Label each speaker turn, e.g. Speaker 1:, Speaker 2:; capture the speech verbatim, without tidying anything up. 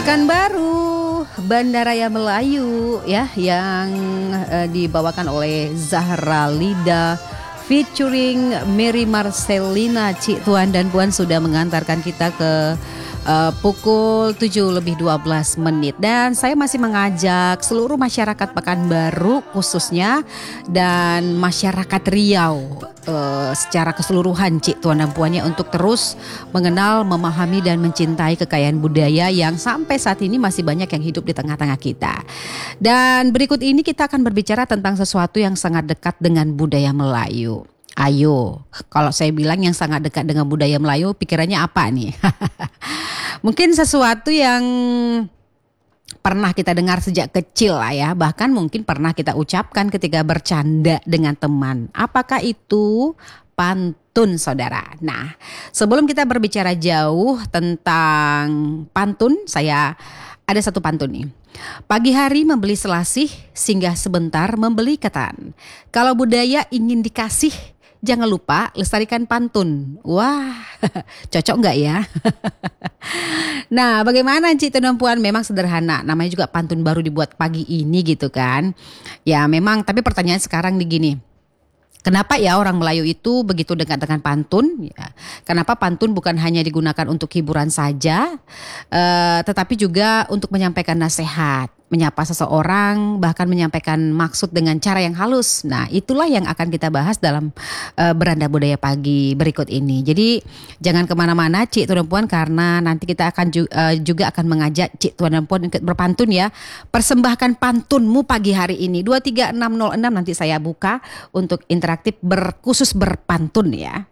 Speaker 1: Pekanbaru, Bandaraya Melayu ya yang uh, dibawakan oleh Zahra Lida featuring Mary Marcelina. Cik Tuan dan Puan sudah mengantarkan kita ke uh, pukul tujuh lebih dua belas menit. Dan saya masih mengajak seluruh masyarakat Pekanbaru khususnya dan masyarakat Riau uh, secara keseluruhan Cik Tuan dan Puannya untuk terus mengenal, memahami dan mencintai kekayaan budaya yang sampai saat ini masih banyak yang hidup di tengah-tengah kita. Dan berikut ini kita akan berbicara tentang sesuatu yang sangat dekat dengan budaya Melayu. Ayo, kalau saya bilang yang sangat dekat dengan budaya Melayu, pikirannya apa nih? Mungkin sesuatu yang pernah kita dengar sejak kecil lah ya, bahkan mungkin pernah kita ucapkan ketika bercanda dengan teman. Apakah itu pantun, saudara? Nah, sebelum kita berbicara jauh tentang pantun, saya ada satu pantun nih. Pagi hari membeli selasih, singgah sebentar membeli ketan. Kalau budaya ingin dikasih, jangan lupa lestarikan pantun. Wah, cocok nggak ya? Nah, bagaimana Cik Tuan dan Puan? Memang sederhana, namanya juga pantun baru dibuat pagi ini gitu kan. Ya memang, tapi pertanyaan sekarang nih gini. Kenapa ya orang Melayu itu begitu dekat dengan pantun? Ya, kenapa pantun bukan hanya digunakan untuk hiburan saja, uh, tetapi juga untuk menyampaikan nasihat, menyapa seseorang, bahkan menyampaikan maksud dengan cara yang halus. Nah, itulah yang akan kita bahas dalam uh, Beranda Budaya Pagi berikut ini. Jadi jangan kemana-mana Cik Tuan dan Puan, karena nanti kita akan ju- uh, juga akan mengajak Cik Tuan dan Puan ikut berpantun ya. Persembahkan pantunmu pagi hari ini. dua tiga enam nol enam nanti saya buka untuk interaktif berkhusus berpantun ya.